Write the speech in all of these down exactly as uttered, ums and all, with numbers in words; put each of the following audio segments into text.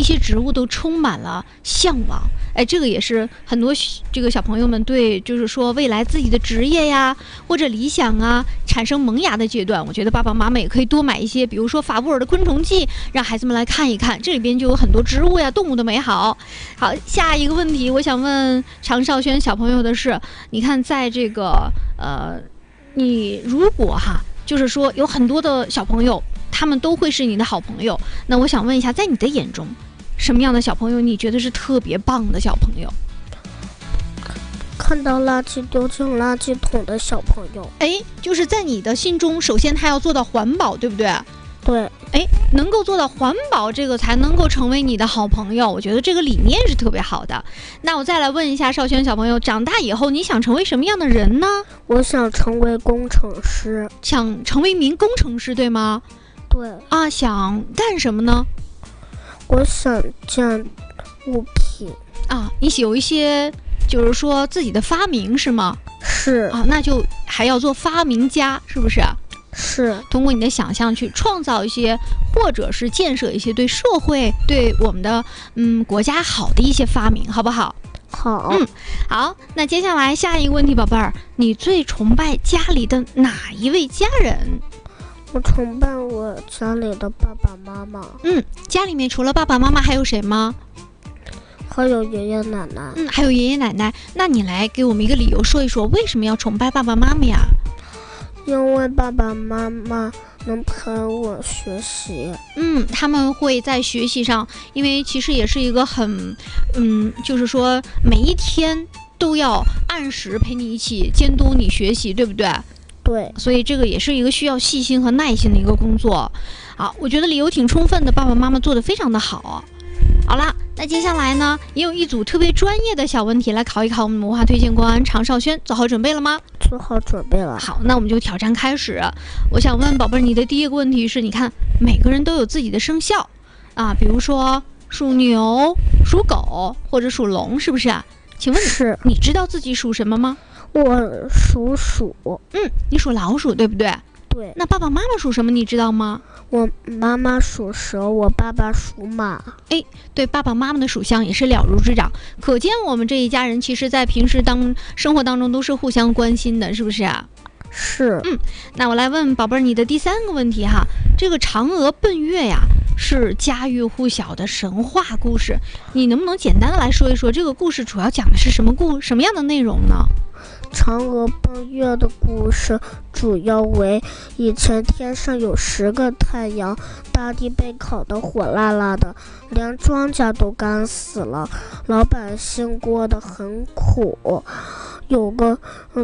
一些植物都充满了向往。哎，这个也是很多这个小朋友们对，就是说未来自己的职业呀或者理想啊产生萌芽的阶段。我觉得爸爸妈妈也可以多买一些，比如说法布尔的昆虫记，让孩子们来看一看，这里边就有很多植物呀动物的美好。好，下一个问题我想问常少轩小朋友的是，你看在这个呃你如果哈就是说有很多的小朋友他们都会是你的好朋友，那我想问一下，在你的眼中什么样的小朋友你觉得是特别棒的小朋友？ 看到垃圾丢进垃圾桶的小朋友。 哎，就是在你的心中，首先他要做到环保，对不对？ 对。 哎，能够做到环保，这个才能够成为你的好朋友。我觉得这个理念是特别好的。那我再来问一下少轩小朋友，长大以后你想成为什么样的人呢？ 我想成为工程师。 想成为一名工程师，对吗？ 对。 啊，想干什么呢？ 我想建物品。 啊，你有一些就是说自己的发明是吗？ 是。 啊，那就还要做发明家，是不是？ 是。 通过你的想象去创造一些，或者是建设一些对社会、对我们的嗯国家好的一些发明，好不好？ 好。 嗯，好。那接下来下一个问题，宝贝儿，你最崇拜家里的哪一位家人？ 我崇拜我家里的爸爸妈妈。 嗯，家里面除了爸爸妈妈还有谁吗？ 还有爷爷奶奶。 嗯，还有爷爷奶奶。那你来给我们一个理由，说一说为什么要崇拜爸爸妈妈呀？ 因为爸爸妈妈能陪我学习。 嗯，他们会在学习上，因为其实也是一个很嗯就是说每一天都要按时陪你一起监督你学习，对不对？ 对。 所以这个也是一个需要细心和耐心的一个工作。好，我觉得理由挺充分的，爸爸妈妈做得非常的好。好了，那接下来呢，也有一组特别专业的小问题来考一考我们文化推荐官常少轩，做好准备了吗？ 做好准备了。 好，那我们就挑战开始。我想问宝贝儿，你的第一个问题是，你看每个人都有自己的生肖啊，比如说属牛、属狗或者属龙，是不是啊？请问你是你知道自己属什么吗？ 我属鼠。 嗯，你属老鼠，对不对？ 对。 那爸爸妈妈属什么？你知道吗？ 我妈妈属蛇，我爸爸属马。 哎，对，爸爸妈妈的属相也是了如指掌，可见我们这一家人其实在平时当生活当中都是互相关心的，是不是啊？ 是。 嗯，那我来问宝贝儿你的第三个问题哈，这个嫦娥奔月呀是家喻户晓的神话故事，你能不能简单的来说一说这个故事主要讲的是什么故什么样的内容呢？ 嫦娥奔月的故事主要为以前天上有十个太阳，大地被烤得火辣辣的，连庄稼都干死了，老百姓过得很苦。有个嗯，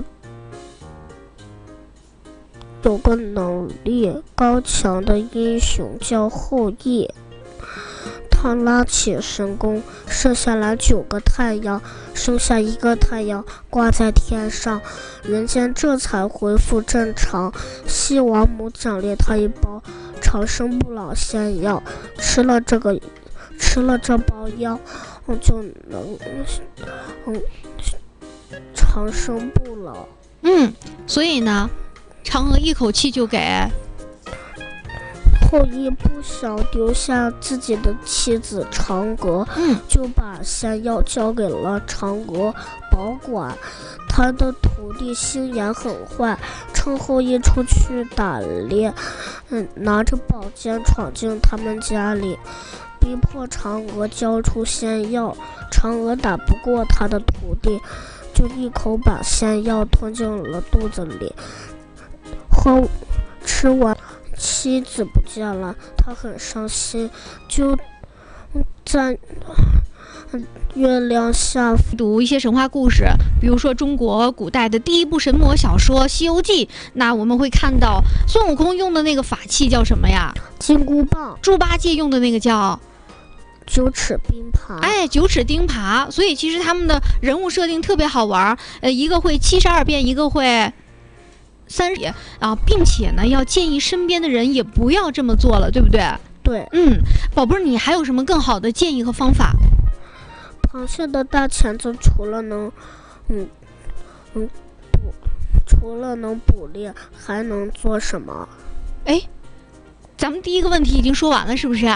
有个能力高强的英雄叫后羿，他拉起神弓，射下来九个太阳，剩下一个太阳挂在天上，人间这才恢复正常。西王母奖励他一包长生不老仙药，吃了这个，吃了这包药，嗯，就能嗯长生不老。 嗯，所以呢，嫦娥一口气就给后羿不想丢下自己的妻子嫦娥， 嗯， 就把仙药交给了嫦娥保管。他的徒弟心眼很坏，趁后羿出去打猎，嗯，拿着宝剑闯进他们家里，逼迫嫦娥交出仙药。嫦娥打不过他的徒弟，就一口把仙药吞进了肚子里，喝吃完。妻子不见了，他很伤心，就在月亮下读一些神话故事，比如说中国古代的第一部神魔小说《西游记》，那我们会看到孙悟空用的那个法器叫什么呀？ 金箍棒。 猪八戒用的那个叫九齿钉耙。 哎，九齿钉耙。所以其实他们的人物设定特别好玩，呃，一个会七十二变，一个会三十啊，并且呢，要建议身边的人也不要这么做了，对不对？ 对。 嗯，宝贝儿，你还有什么更好的建议和方法？ 螃蟹的大钳子除了能，嗯嗯捕，除了能捕猎，还能做什么？ 哎，咱们第一个问题已经说完了，是不是啊？